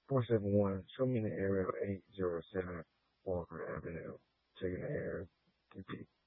471, show me the area of 807 Walker Avenue. Checking the air. Repeat.